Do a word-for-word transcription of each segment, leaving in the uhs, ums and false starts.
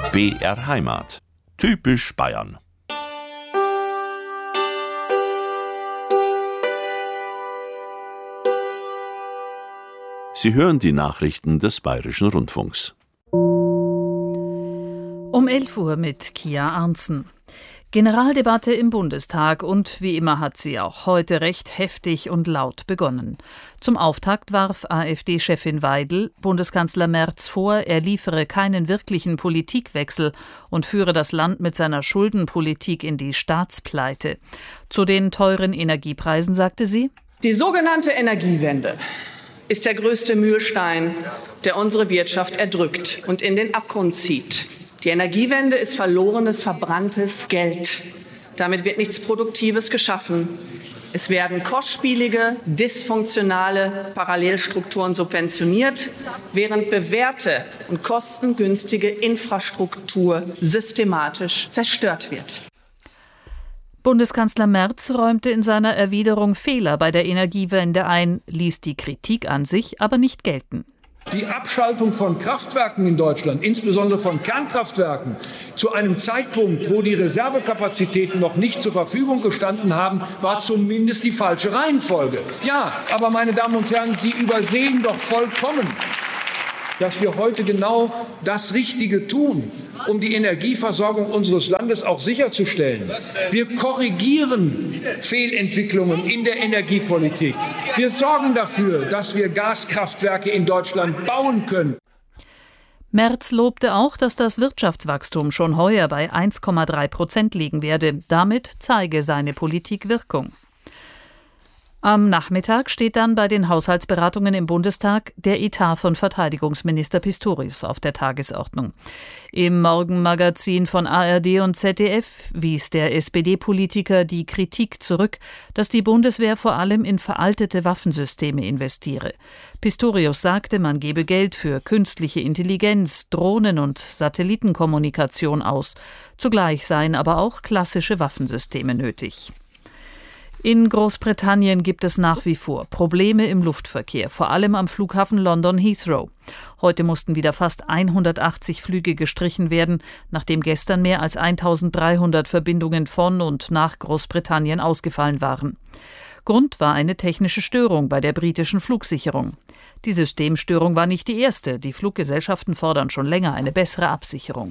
B R Heimat. Typisch Bayern. Sie hören die Nachrichten des Bayerischen Rundfunks. Um elf Uhr mit Kia Arntzen. Generaldebatte im Bundestag und wie immer hat sie auch heute recht heftig und laut begonnen. Zum Auftakt warf AfD-Chefin Weidel Bundeskanzler Merz vor, er liefere keinen wirklichen Politikwechsel und führe das Land mit seiner Schuldenpolitik in die Staatspleite. Zu den teuren Energiepreisen sagte sie: Die sogenannte Energiewende ist der größte Mühlstein, der unsere Wirtschaft erdrückt und in den Abgrund zieht. Die Energiewende ist verlorenes, verbranntes Geld. Damit wird nichts Produktives geschaffen. Es werden kostspielige, dysfunktionale Parallelstrukturen subventioniert, während bewährte und kostengünstige Infrastruktur systematisch zerstört wird. Bundeskanzler Merz räumte in seiner Erwiderung Fehler bei der Energiewende ein, ließ die Kritik an sich aber nicht gelten. Die Abschaltung von Kraftwerken in Deutschland, insbesondere von Kernkraftwerken, zu einem Zeitpunkt, wo die Reservekapazitäten noch nicht zur Verfügung gestanden haben, war zumindest die falsche Reihenfolge. Ja, aber meine Damen und Herren, Sie übersehen doch vollkommen, dass wir heute genau das Richtige tun, um die Energieversorgung unseres Landes auch sicherzustellen. Wir korrigieren Fehlentwicklungen in der Energiepolitik. Wir sorgen dafür, dass wir Gaskraftwerke in Deutschland bauen können. Merz lobte auch, dass das Wirtschaftswachstum schon heuer bei eins Komma drei Prozent liegen werde. Damit zeige seine Politik Wirkung. Am Nachmittag steht dann bei den Haushaltsberatungen im Bundestag der Etat von Verteidigungsminister Pistorius auf der Tagesordnung. Im Morgenmagazin von A R D und Z D F wies der S P D-Politiker die Kritik zurück, dass die Bundeswehr vor allem in veraltete Waffensysteme investiere. Pistorius sagte, man gebe Geld für künstliche Intelligenz, Drohnen- und Satellitenkommunikation aus. Zugleich seien aber auch klassische Waffensysteme nötig. In Großbritannien gibt es nach wie vor Probleme im Luftverkehr, vor allem am Flughafen London Heathrow. Heute mussten wieder fast hundertachtzig Flüge gestrichen werden, nachdem gestern mehr als eintausenddreihundert Verbindungen von und nach Großbritannien ausgefallen waren. Grund war eine technische Störung bei der britischen Flugsicherung. Die Systemstörung war nicht die erste. Die Fluggesellschaften fordern schon länger eine bessere Absicherung.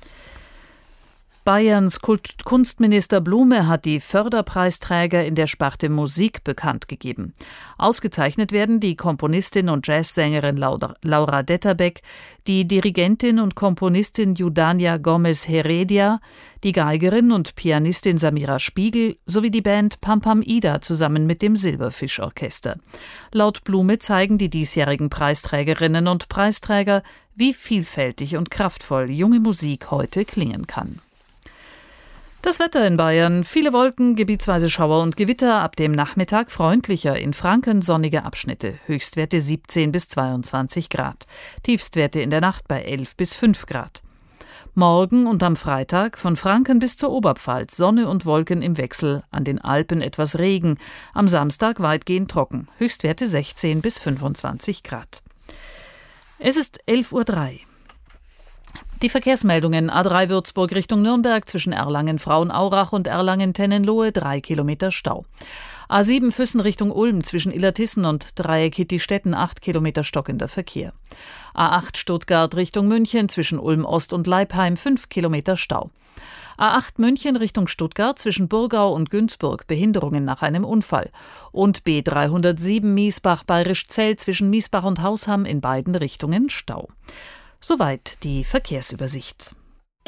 Bayerns Kunstminister Blume hat die Förderpreisträger in der Sparte Musik bekannt gegeben. Ausgezeichnet werden die Komponistin und Jazzsängerin Laura Detterbeck, die Dirigentin und Komponistin Eudania Gomez Heredia, die Geigerin und Pianistin Samira Spiegel sowie die Band Pam Pam Ida zusammen mit dem Silberfisch-Orchester. Laut Blume zeigen die diesjährigen Preisträgerinnen und Preisträger, wie vielfältig und kraftvoll junge Musik heute klingen kann. Das Wetter in Bayern: viele Wolken, gebietsweise Schauer und Gewitter, ab dem Nachmittag freundlicher, in Franken sonnige Abschnitte, Höchstwerte siebzehn bis zweiundzwanzig Grad, Tiefstwerte in der Nacht bei elf bis fünf Grad. Morgen und am Freitag von Franken bis zur Oberpfalz Sonne und Wolken im Wechsel, an den Alpen etwas Regen, am Samstag weitgehend trocken, Höchstwerte sechzehn bis fünfundzwanzig Grad. Es ist elf Uhr drei. Die Verkehrsmeldungen: A drei Würzburg Richtung Nürnberg zwischen Erlangen-Frauenaurach und Erlangen-Tennenlohe drei Kilometer Stau. A sieben Füssen Richtung Ulm zwischen Illertissen und Dreieck Hittistetten acht Kilometer stockender Verkehr. A acht Stuttgart Richtung München zwischen Ulm Ost und Leipheim fünf Kilometer Stau. A acht München Richtung Stuttgart zwischen Burgau und Günzburg Behinderungen nach einem Unfall. Und B dreihundertsieben Miesbach-Bayrischzell zwischen Miesbach und Hausham in beiden Richtungen Stau. Soweit die Verkehrsübersicht.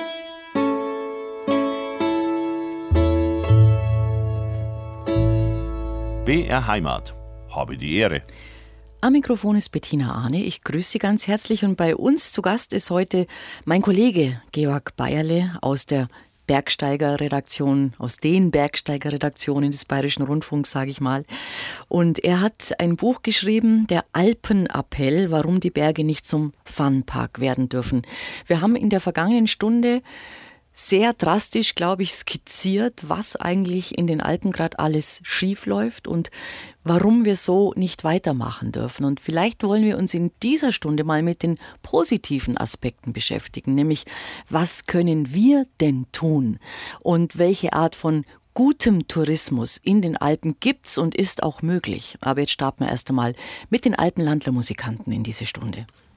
B R Heimat. Habe die Ehre. Am Mikrofon ist Bettina Ahne. Ich grüße Sie ganz herzlich und bei uns zu Gast ist heute mein Kollege Georg Bayerle aus der Bergsteiger-Redaktion, aus den Bergsteiger-Redaktionen des Bayerischen Rundfunks, sage ich mal. Und er hat ein Buch geschrieben, der Alpenappell, warum die Berge nicht zum Funpark werden dürfen. Wir haben in der vergangenen Stunde sehr drastisch, glaube ich, skizziert, was eigentlich in den Alpen gerade alles schief läuft und warum wir so nicht weitermachen dürfen. Und vielleicht wollen wir uns in dieser Stunde mal mit den positiven Aspekten beschäftigen, nämlich was können wir denn tun und welche Art von gutem Tourismus in den Alpen gibt's und ist auch möglich. Aber jetzt starten wir erst einmal mit den Alpenlandler Musikanten in diese Stunde.